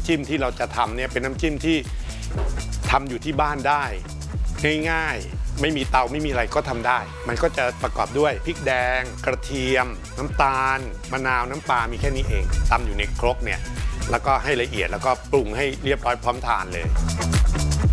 ำจิ้มที่เราจะทำเนี่ยเป็นน้ำจิ้มที่ทำอยู่ที่บ้านได้ง่ายๆไม่มีเตาไม่มีอะไรก็ทำได้มันก็จะประกอบด้วยพริกแดงกระเทียมน้ำตาลมะนาวน้ำปลามีแค่นี้เองตำอยู่ในครกเนี่ยแล้วก็ให้ละเอียดแล้วก็ปรุงให้เรียบร้อยพร้อมทานเลย